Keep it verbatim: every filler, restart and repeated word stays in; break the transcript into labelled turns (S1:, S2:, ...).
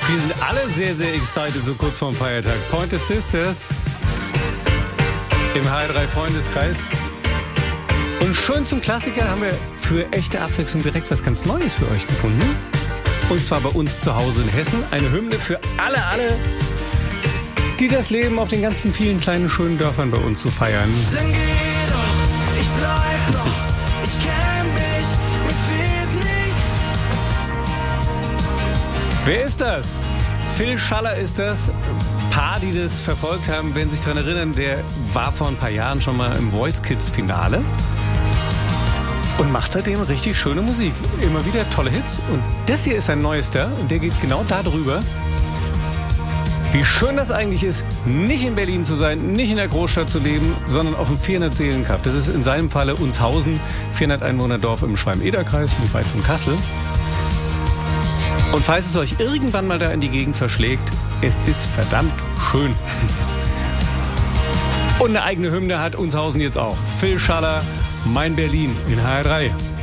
S1: Wir sind alle sehr, sehr excited, so kurz vorm Feiertag. Pointer Sisters im H drei Freundeskreis. Und schön zum Klassiker haben wir für echte Abwechslung direkt was ganz Neues für euch gefunden. Und zwar bei uns zu Hause in Hessen. Eine Hymne für alle, alle, die das Leben auf den ganzen vielen kleinen, schönen Dörfern bei uns zu feiern.
S2: Dann geh doch, ich bleib doch, ich kenn mich, mir fehlt nichts.
S1: Wer ist das? Phil Schaller ist das. Ein paar, die das verfolgt haben, werden sich daran erinnern, der war vor ein paar Jahren schon mal im Voice Kids Finale und macht seitdem richtig schöne Musik. Immer wieder tolle Hits. Und das hier ist sein neuester und der geht genau darüber, wie schön das eigentlich ist, nicht in Berlin zu sein, nicht in der Großstadt zu leben, sondern auf dem vierhundert-Seelen-Kaff. Das ist in seinem Falle Unshausen, vierhundert Einwohner-Dorf im Schwalm-Eder-Kreis, nicht weit von Kassel. Und falls es euch irgendwann mal da in die Gegend verschlägt, es ist verdammt schön. Und eine eigene Hymne hat Unshausen jetzt auch. Phil Schaller, Mein Berlin in H R drei.